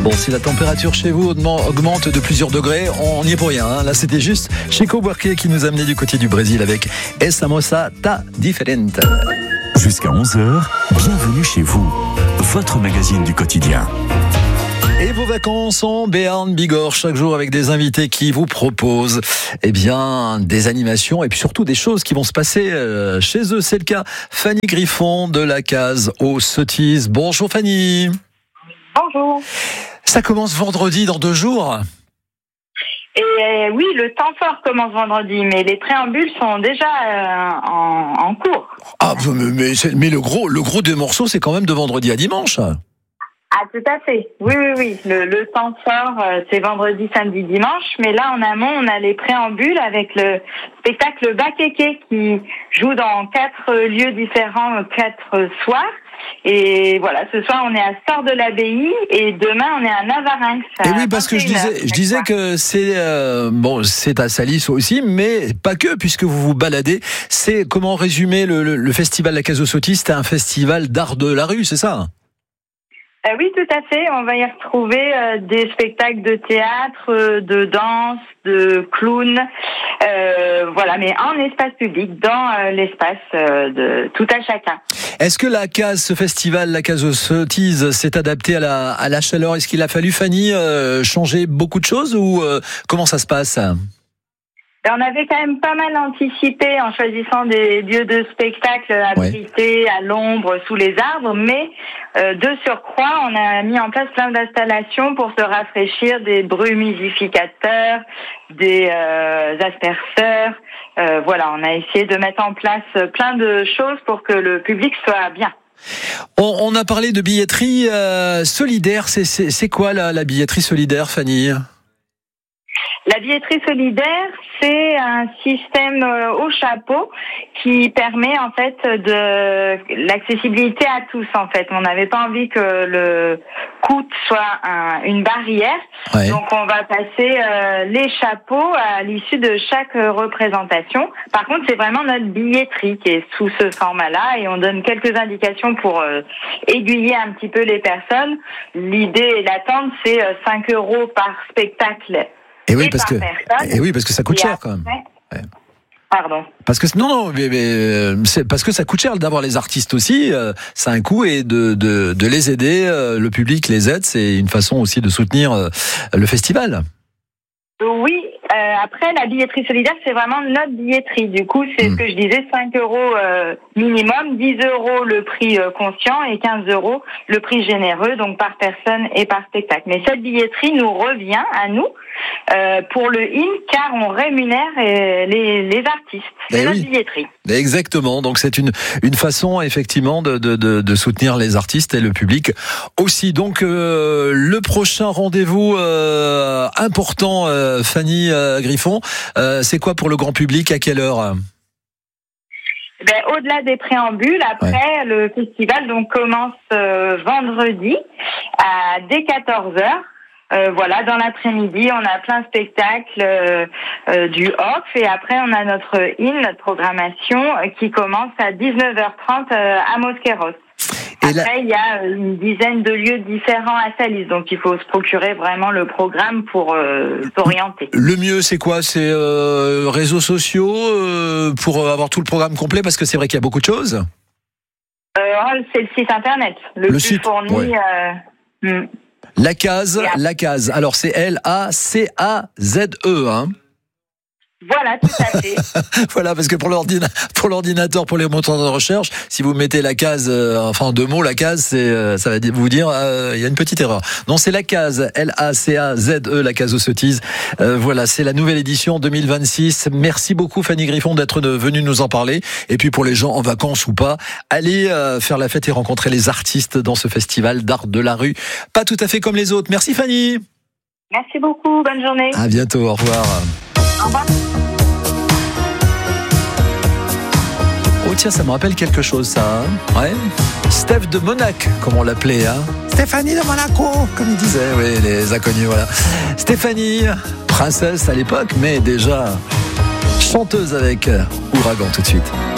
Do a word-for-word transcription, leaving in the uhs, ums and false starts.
Bon, si la température chez vous augmente de plusieurs degrés, on n'y est pour rien. Hein. Là, c'était juste Chico Buarque qui nous amenait du côté du Brésil avec Essa Moça Tá Diferente. Jusqu'à onze heures, bienvenue chez vous, votre magazine du quotidien. Et vos vacances en Béarn, Bigorre, chaque jour avec des invités qui vous proposent eh bien, des animations et puis surtout des choses qui vont se passer euh, chez eux. C'est le cas. Fanny Griffon de la Case aux Sottises. Bonjour Fanny. Bonjour. Ça commence vendredi dans deux jours. Et euh, oui, le temps fort commence vendredi, mais les préambules sont déjà euh, en, en cours. Ah, mais, mais, mais le gros, le gros des morceaux, c'est quand même de vendredi à dimanche. Ah, tout à fait. Oui, oui, oui. Le, le temps fort, euh, c'est vendredi, samedi, dimanche. Mais là, en amont, on a les préambules avec le spectacle Bakeke qui joue dans quatre lieux différents, quatre soirs. Et voilà, ce soir, on est à Sort de l'Abbaye et demain, on est à Navarinx. Et oui, parce que je disais, je disais que c'est euh, bon, c'est à Salis aussi, mais pas que, puisque vous vous baladez. C'est comment résumer le, le, le festival La Case aux Sottises? C'est un festival d'art de la rue, c'est ça? Euh, oui, tout à fait. On va y retrouver euh, des spectacles de théâtre, euh, de danse, de clown, euh, voilà, mais en espace public, dans euh, l'espace euh, de tout à chacun. Est-ce que la case, ce festival, la Case aux Sottises, s'est adapté à la, à la chaleur? Est-ce qu'il a fallu, Fanny, euh, changer beaucoup de choses ou euh, comment ça se passe? On avait quand même pas mal anticipé en choisissant des lieux de spectacle abrités ouais. à l'ombre, sous les arbres, mais euh, de surcroît, on a mis en place plein d'installations pour se rafraîchir, des brumidificateurs, des euh, asperceurs. Euh, voilà, on a essayé de mettre en place plein de choses pour que le public soit bien. On, on a parlé de billetterie euh, solidaire. C'est, c'est, c'est quoi la, la billetterie solidaire, Fanny ? La billetterie solidaire, c'est un système au chapeau qui permet en fait de l'accessibilité à tous. En fait, on n'avait pas envie que le coût soit un, une barrière, ouais. donc on va passer euh, les chapeaux à l'issue de chaque représentation. Par contre, c'est vraiment notre billetterie qui est sous ce format-là et on donne quelques indications pour euh, aiguiller un petit peu les personnes. L'idée et l'attente, c'est euh, cinq euros par spectacle. Et oui, parce que, et oui, parce que ça coûte cher quand même. Ouais. Pardon. Parce que non, non, mais, mais c'est parce que ça coûte cher d'avoir les artistes aussi. Euh, c'est un coût et de de de les aider, euh, le public les aide, c'est une façon aussi de soutenir euh, le festival. Oui. Euh, après, la billetterie solidaire, c'est vraiment notre billetterie. Du coup, c'est mmh. ce que je disais, cinq euros euh, minimum, dix euros le prix euh, conscient et quinze euros le prix généreux, donc par personne et par spectacle. Mais cette billetterie nous revient à nous euh, pour le I N, car on rémunère euh, les, les artistes. C'est notre oui. billetterie. Exactement. Donc c'est une une façon effectivement de de de, de soutenir les artistes et le public aussi. Donc euh, le prochain rendez-vous euh, important, euh, Fanny euh, Griffon, euh, c'est quoi pour le grand public? À quelle heure? Ben, au-delà des préambules, après ouais. le festival donc commence euh, vendredi à dès quatorze heures. Euh, voilà, dans l'après-midi, on a plein de spectacles euh, euh, du off et après on a notre I N, notre programmation euh, qui commence à dix-neuf heures trente euh, à Mosqueros. Et après, là... il y a une dizaine de lieux différents à Salis, donc il faut se procurer vraiment le programme pour euh, s'orienter. Le mieux, c'est quoi? C'est euh, réseaux sociaux euh, pour avoir tout le programme complet, parce que c'est vrai qu'il y a beaucoup de choses. Euh, c'est le site internet, le, le plus site, fourni. Ouais. Euh, hmm. La Case, la Case. Alors c'est L A C A Z E, hein. Voilà, tout à fait. Voilà, parce que pour l'ordinateur, pour l'ordinateur, pour les moteurs de recherche, si vous mettez la case, euh, enfin en deux mots, la case, c'est, euh, ça va vous dire, euh, il y a une petite erreur. Non, c'est la Case, L A C A Z E, la Case aux Sottises. Euh, voilà, c'est la nouvelle édition deux mille vingt-six. Merci beaucoup, Fanny Griffon, d'être venue nous en parler. Et puis pour les gens en vacances ou pas, allez euh, faire la fête et rencontrer les artistes dans ce festival d'art de la rue. Pas tout à fait comme les autres. Merci, Fanny. Merci beaucoup. Bonne journée. À bientôt. Au revoir. Au revoir. Oh tiens, ça me rappelle quelque chose, ça. Hein, ouais. Steph de Monac, comme on l'appelait. Hein. Stéphanie de Monaco, comme il disait. Oui, les inconnus, voilà. Stéphanie, princesse à l'époque, mais déjà chanteuse avec Ouragan tout de suite.